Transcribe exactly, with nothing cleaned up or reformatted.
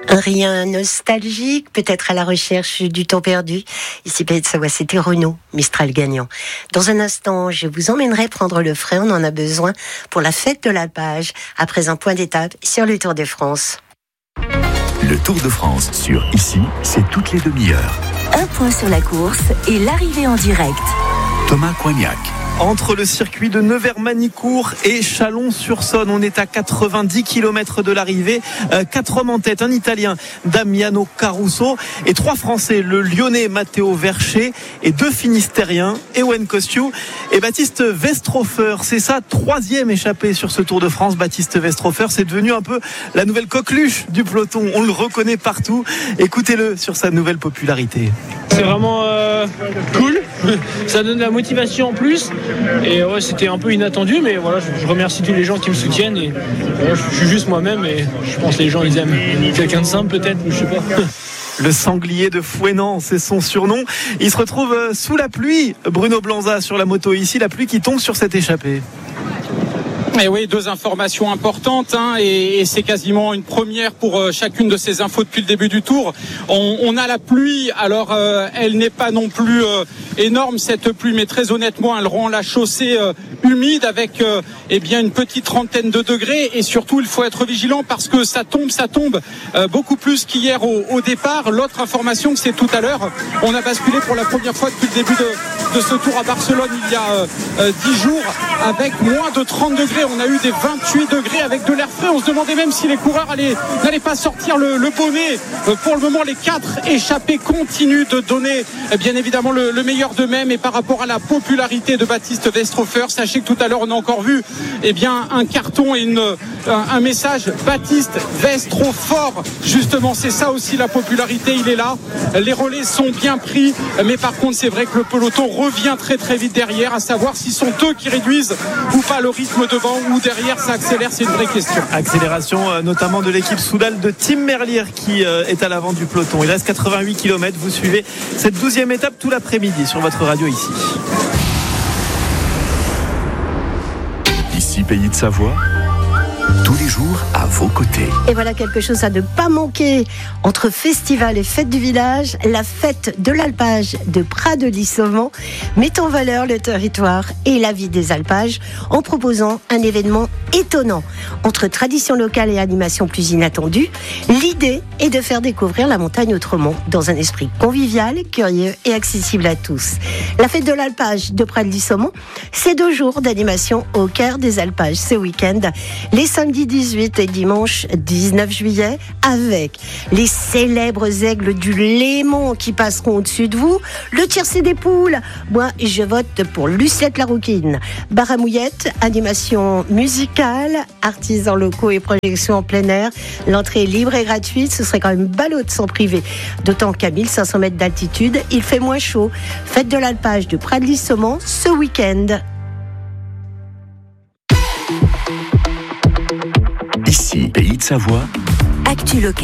Un rien nostalgique, peut-être à la recherche du temps perdu. Ici, Pays de Savoie, c'était Renaud, Mistral gagnant. Dans un instant, je vous emmènerai prendre le frein, on en a besoin pour la fête de l'alpage, après un point d'étape sur le Tour de France. Le Tour de France sur Ici, c'est toutes les demi-heures. Un point sur la course et l'arrivée en direct. Thomas Coignac. Entre le circuit de Nevers-Manicourt et Chalon-sur-Saône, on est à quatre-vingt-dix kilomètres de l'arrivée. Euh, quatre hommes en tête, un Italien, Damiano Caruso, et trois Français, le Lyonnais Matteo Verché et deux Finistériens, Ewen Kostiou et Baptiste Westrofer. C'est sa troisième échappée sur ce Tour de France. Baptiste Westrofer, c'est devenu un peu la nouvelle coqueluche du peloton. On le reconnaît partout. Écoutez-le sur sa nouvelle popularité. C'est vraiment euh, cool, ça donne de la motivation en plus et ouais, c'était un peu inattendu, mais voilà, je, je remercie tous les gens qui me soutiennent et voilà, je, je suis juste moi-même et je pense que les gens ils aiment quelqu'un de simple peut-être, je sais pas. Le sanglier de Fouesnant, c'est son surnom. Il se retrouve sous la pluie, Bruno Blanza sur la moto ici, la pluie qui tombe sur cette échappée. Et oui, deux informations importantes hein, et, et c'est quasiment une première pour euh, chacune de ces infos depuis le début du Tour. On, on a la pluie, alors euh, elle n'est pas non plus euh, énorme cette pluie, mais très honnêtement, elle rend la chaussée euh, humide avec euh, eh bien une petite trentaine de degrés et surtout il faut être vigilant parce que ça tombe, ça tombe euh, beaucoup plus qu'hier au, au départ. L'autre information, c'est tout à l'heure, on a basculé pour la première fois depuis le début de, de ce Tour à Barcelone il y a euh, euh, dix jours avec moins de trente degrés. On a eu des vingt-huit degrés avec de l'air frais. On se demandait même si les coureurs allaient, n'allaient pas sortir le, le bonnet. Pour le moment, les quatre échappés continuent de donner bien évidemment le, le meilleur d'eux-mêmes. Et par rapport à la popularité de Baptiste Westrofer, sachez que tout à l'heure, on a encore vu eh bien, un carton et une, un, un message Baptiste Westrofer. Justement, c'est ça aussi la popularité. Il est là. Les relais sont bien pris. Mais par contre, c'est vrai que le peloton revient très très vite derrière, à savoir s'ils sont eux qui réduisent ou pas le rythme devant ou derrière ça accélère, c'est une vraie question. Accélération euh, notamment de l'équipe Soudal de Tim Merlier qui euh, est à l'avant du peloton. Il reste quatre-vingt-huit kilomètres. Vous suivez cette douzième étape tout l'après-midi sur votre radio ici. Ici, Pays de Savoie. Tous les jours à vos côtés. Et voilà quelque chose à ne pas manquer entre festival et fête du village. La fête de l'alpage de Prades-Lissomont met en valeur le territoire et la vie des alpages en proposant un événement étonnant. Entre tradition locale et animation plus inattendue, l'idée est de faire découvrir la montagne autrement, dans un esprit convivial, curieux et accessible à tous. La fête de l'alpage de Prades-Lissomont, c'est deux jours d'animation au cœur des alpages ce week-end. Les samedi dix-huit et dimanche dix-neuf juillet, avec les célèbres aigles du Léman qui passeront au-dessus de vous, le tiercé des poules. Moi, je vote pour Luciette la Rouquine. Bar à mouillettes, animation musicale, artisans locaux et projections en plein air. L'entrée est libre et gratuite, ce serait quand même ballot de s'en priver. D'autant qu'à mille cinq cents mètres d'altitude, il fait moins chaud. Fête de l'alpage de Prades-Lissomont ce week-end. Ici, Pays de Savoie. Actu local.